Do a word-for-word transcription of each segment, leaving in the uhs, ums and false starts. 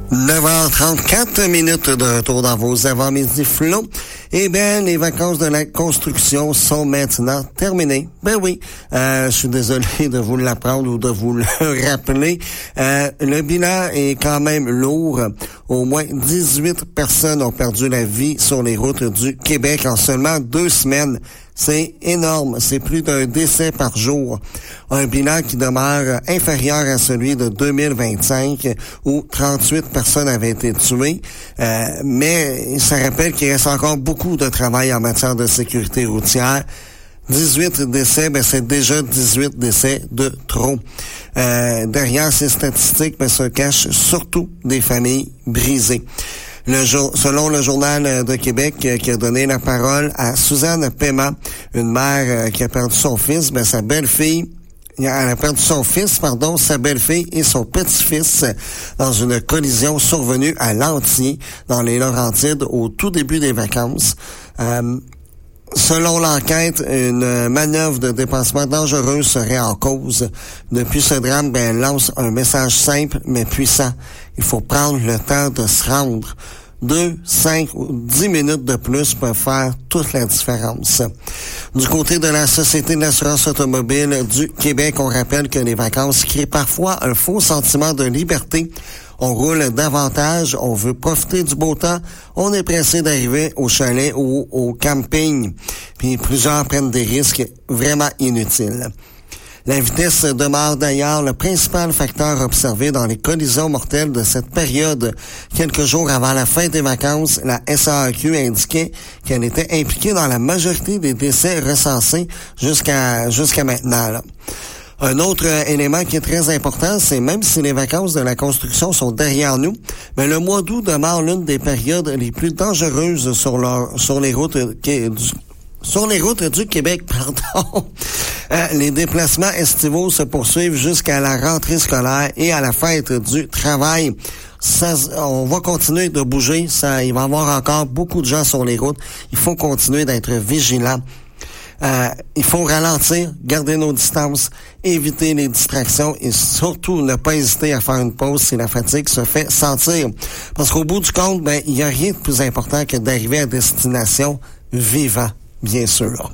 neuf heures trente-quatre minutes de retour dans vos avant-midi flots. Eh bien, les vacances de la construction sont maintenant terminées. Ben oui, euh, je suis désolé de vous l'apprendre ou de vous le rappeler. Euh, le bilan est quand même lourd. Au moins dix-huit personnes ont perdu la vie sur les routes du Québec en seulement deux semaines. C'est énorme, c'est plus d'un décès par jour. Un bilan qui demeure inférieur à celui de deux mille vingt-cinq, où trente-huit personnes avaient été tuées. Euh, mais ça rappelle qu'il reste encore beaucoup de travail en matière de sécurité routière. dix-huit décès, ben c'est déjà dix-huit décès de trop. Euh, derrière ces statistiques, ben, se cachent surtout des familles brisées. Le jour, selon le Journal de Québec euh, qui a donné la parole à Suzanne Paiement, une mère euh, qui a perdu son fils, ben, sa belle-fille, elle a perdu son fils, pardon, sa belle-fille et son petit-fils dans une collision survenue à Lantier, dans les Laurentides, au tout début des vacances. Euh, Selon l'enquête, une manœuvre de dépassement dangereuse serait en cause. Depuis ce drame, ben, elle lance un message simple mais puissant. Il faut prendre le temps de se rendre. Deux, cinq ou dix minutes de plus peuvent faire toute la différence. Du côté de la Société d'assurance automobile du Québec, on rappelle que les vacances créent parfois un faux sentiment de liberté. On roule davantage, on veut profiter du beau temps, on est pressé d'arriver au chalet ou au camping. Puis plusieurs prennent des risques vraiment inutiles. La vitesse demeure d'ailleurs le principal facteur observé dans les collisions mortelles de cette période. Quelques jours avant la fin des vacances, la S A A Q indiquait qu'elle était impliquée dans la majorité des décès recensés jusqu'à jusqu'à maintenant, là. Un autre euh, élément qui est très important, c'est même si les vacances de la construction sont derrière nous, mais le mois d'août demeure l'une des périodes les plus dangereuses sur leur, sur les routes euh, du, sur les routes du Québec, pardon. Euh, les déplacements estivaux se poursuivent jusqu'à la rentrée scolaire et à la fête du travail. Ça, on va continuer de bouger, ça, il va y avoir encore beaucoup de gens sur les routes. Il faut continuer d'être vigilant. Euh, il faut ralentir, garder nos distances, éviter les distractions et surtout ne pas hésiter à faire une pause si la fatigue se fait sentir. Parce qu'au bout du compte, ben, il n'y a rien de plus important que d'arriver à destination vivant, bien sûr.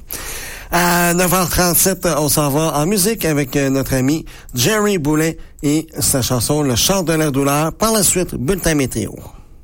À neuf heures trente-sept, on s'en va en musique avec notre ami Jerry Boulet et sa chanson « Le chant de la douleur ». Par la suite, bulletin météo.